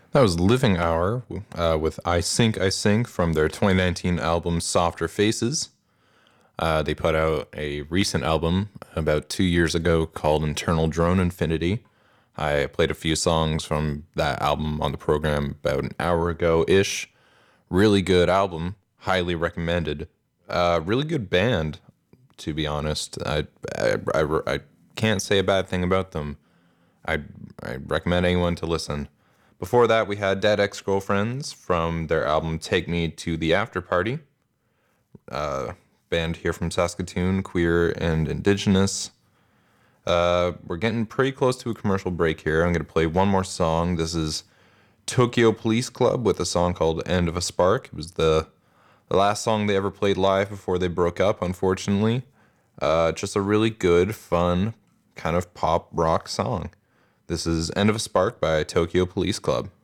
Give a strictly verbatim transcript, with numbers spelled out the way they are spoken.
That was Living Hour uh, with I Sink, I Sink from their twenty nineteen album Softer Faces. Uh, they put out a recent album about two years ago called Internal Drone Infinity. I played a few songs from that album on the program about an hour ago ish. Really good album, highly recommended. Uh, really good band, to be honest. I, I, I, I can't say a bad thing about them. I I recommend anyone to listen. Before that, we had Dead Ex Girlfriends from their album Take Me to the After Party. Uh, Band here from Saskatoon, queer and indigenous. Uh, we're getting pretty close to a commercial break here. I'm going to play one more song. This is Tokyo Police Club with a song called End of a Spark. It was the, the last song they ever played live before they broke up, unfortunately. Uh, just a really good, fun, kind of pop rock song. This is End of a Spark by Tokyo Police Club.